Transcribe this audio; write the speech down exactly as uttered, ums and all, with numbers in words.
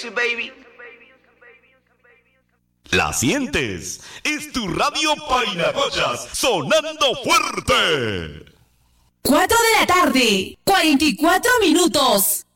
music, baby. ¿La sientes? Es tu radio Painacochas, sonando fuerte. cuatro de la tarde, cuarenta y cuatro minutos.